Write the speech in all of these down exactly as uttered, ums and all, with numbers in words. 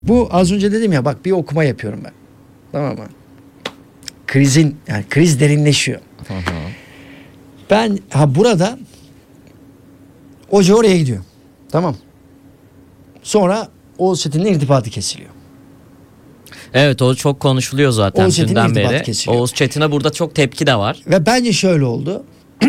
Bu az önce dedim ya, bak bir okuma yapıyorum ben. Tamam mı? Krizin yani kriz derinleşiyor. Hı hı. Ben ha burada hoca oraya gidiyor. Tamam. Sonra Oğuz Çetin'le irtibatı kesiliyor. Evet, o çok konuşuluyor zaten Oğuz Çetin'in dünden irtibatı beri. kesiliyor. Oğuz Çetin'e burada çok tepki de var. Ve bence şöyle oldu.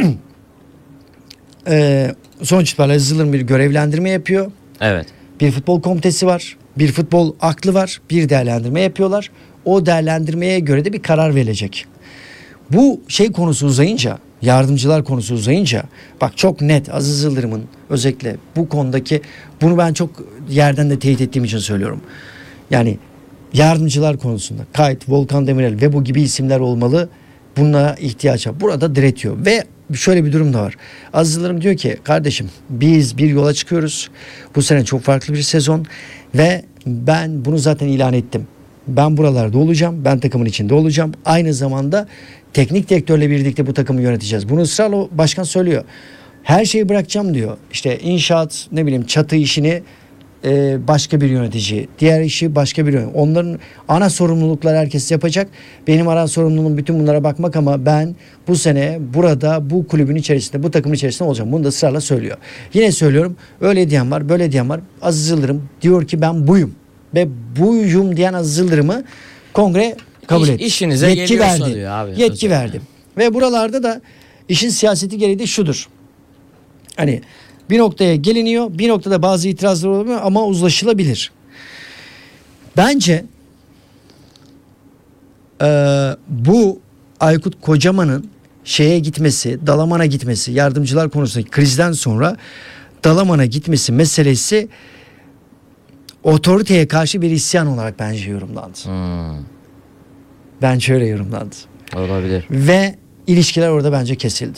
ee, sonuç itibariyle Aziz Yıldırım bir görevlendirme yapıyor. Evet. Bir futbol komitesi var. Bir futbol aklı var. Bir değerlendirme yapıyorlar. O değerlendirmeye göre de bir karar verilecek. Bu şey konusu uzayınca, yardımcılar konusu uzayınca, bak çok net Aziz Yıldırım'ın özellikle bu konudaki, bunu ben çok yerden de teyit ettiğim için söylüyorum. Yani yardımcılar konusunda Kayıt, Volkan Demirel ve bu gibi isimler olmalı. Bunlara ihtiyaç var. Burada diretiyor ve şöyle bir durum da var. Aziz Yıldırım diyor ki kardeşim biz bir yola çıkıyoruz. Bu sene çok farklı bir sezon ve ben bunu zaten ilan ettim. Ben buralarda olacağım. Ben takımın içinde olacağım. Aynı zamanda teknik direktörle birlikte bu takımı yöneteceğiz. Bunu ısrarla başkan söylüyor. Her şeyi bırakacağım diyor. İşte inşaat, ne bileyim çatı işini e, başka bir yönetici. Diğer işi başka bir yönetici. Onların ana sorumlulukları herkes yapacak. Benim ana sorumluluğum bütün bunlara bakmak ama ben bu sene burada bu kulübün içerisinde, bu takımın içerisinde olacağım. Bunu da ısrarla söylüyor. Yine söylüyorum. Öyle diyen var, böyle diyen var. Aziz Yıldırım diyor ki ben buyum. Ve buyum diyen Aziz Yıldırım'ı kongre kabul İş, etti. işinize Yetki geliyorsa verdi. diyor abi. Yetki özellikle. verdi. Ve buralarda da işin siyaseti gereği de şudur. Hani bir noktaya geliniyor, bir noktada bazı itirazlar olabilir ama uzlaşılabilir. Bence e, bu Aykut Kocaman'ın şeye gitmesi, Dalaman'a gitmesi, yardımcılar konusundaki krizden sonra Dalaman'a gitmesi meselesi otoriteye karşı bir isyan olarak bence yorumlandı. Hmm, Bence öyle yorumlandı. olabilir. Ve ilişkiler orada bence kesildi.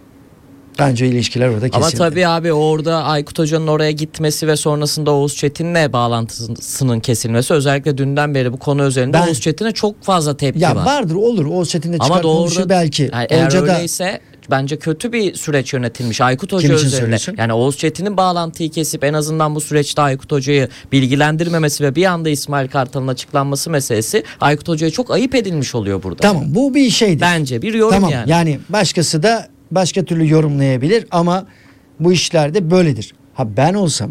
Bence ilişkiler orada kesildi. Ama tabii abi orada Aykut Hoca'nın oraya gitmesi ve sonrasında Oğuz Çetin'le bağlantısının kesilmesi, özellikle dünden beri bu konu üzerinde Ben- Oğuz Çetin'e çok fazla tepki ya var. vardır, olur. O setinde çıkar Ama konuşur doğru belki. yani eğer Hoca da öyleyse bence kötü bir süreç yönetilmiş Aykut Hoca Kim için üzerinde. söylüyorsun? Yani Oğuz Çetin'in bağlantıyı kesip en azından bu süreçte Aykut Hoca'yı bilgilendirmemesi ve bir anda İsmail Kartal'ın açıklanması meselesi Aykut Hoca'ya çok ayıp edilmiş oluyor burada. tamam, bu bir şeydir. Bence bir yorum Tamam, yani. yani başkası da başka türlü yorumlayabilir ama bu işlerde böyledir. Ha ben olsam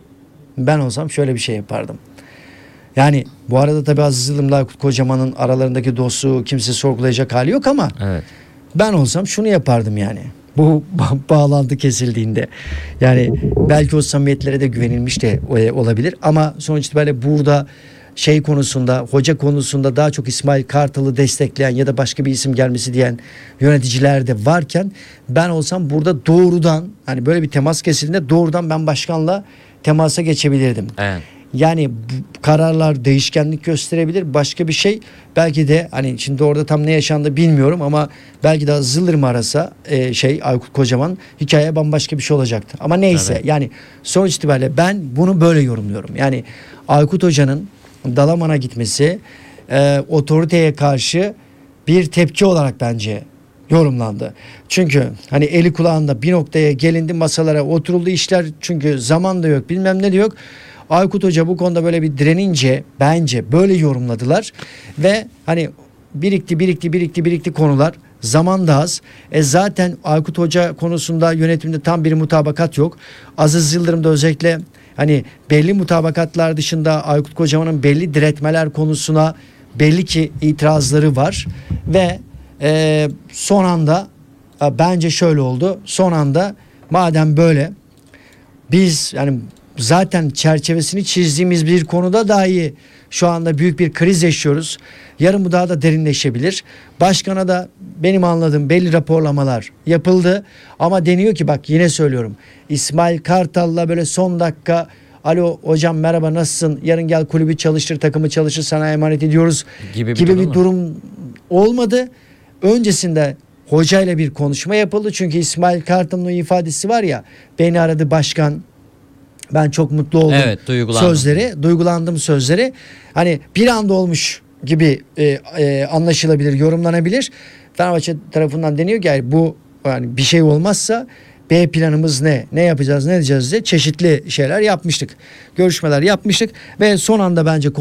ben olsam şöyle bir şey yapardım. Yani bu arada tabii Aziz Yıldırım'la Aykut Kocaman'ın aralarındaki dostluğu kimse sorgulayacak hali yok ama Evet. ben olsam şunu yapardım yani. Bu ba- bağlantı kesildiğinde. Yani belki o samimiyetlere de güvenilmiş de e, olabilir ama sonuç itibariyle burada şey konusunda, hoca konusunda daha çok İsmail Kartal'ı destekleyen ya da başka bir isim gelmesi diyen yöneticiler de varken ben olsam burada doğrudan, hani böyle bir temas kesildiğinde doğrudan ben başkanla temasa geçebilirdim. Evet. Yani bu kararlar değişkenlik gösterebilir. Başka bir şey belki de, hani şimdi orada tam ne yaşandı bilmiyorum ama belki de Aziz Yıldırım arasa e, şey Aykut Kocaman, hikaye bambaşka bir şey olacaktı. Ama neyse, Evet. yani sonuç itibariyle ben bunu böyle yorumluyorum. Yani Aykut Hoca'nın Dalaman'a gitmesi e, otoriteye karşı bir tepki olarak bence yorumlandı. Çünkü hani eli kulağında bir noktaya gelindi, masalara oturuldu işler, çünkü zaman da yok, bilmem ne de yok. Aykut Hoca bu konuda böyle bir direnince bence böyle yorumladılar ve hani birikti birikti birikti birikti konular, zaman da az. E zaten Aykut Hoca konusunda yönetimde tam bir mutabakat yok. Aziz Yıldırım da özellikle hani belli mutabakatlar dışında Aykut Kocaman'ın belli diretmeler konusuna belli ki itirazları var ve e, son anda e, bence şöyle oldu. Son anda madem böyle, biz yani zaten çerçevesini çizdiğimiz bir konuda dahi şu anda büyük bir kriz yaşıyoruz. Yarın bu daha da derinleşebilir. Başkana da benim anladığım belli raporlamalar yapıldı. Ama deniyor ki, bak yine söylüyorum, İsmail Kartal'la böyle son dakika alo hocam merhaba nasılsın, yarın gel kulübü çalıştır, takımı çalıştır, sana emanet ediyoruz Gibi gibi bir bir, durum durum olmadı. Öncesinde hocayla bir konuşma yapıldı. Çünkü İsmail Kartal'ın o ifadesi var ya, beni aradı başkan, ben çok mutlu oldum. Evet, duygulandım. Sözleri, duygulandım sözleri. Hani bir anda olmuş gibi e, e, anlaşılabilir, yorumlanabilir. Fenerbahçe tarafından deniyor ki yani bu, yani bir şey olmazsa B planımız ne? Ne yapacağız, ne edeceğiz diye çeşitli şeyler yapmıştık. Görüşmeler yapmıştık ve son anda bence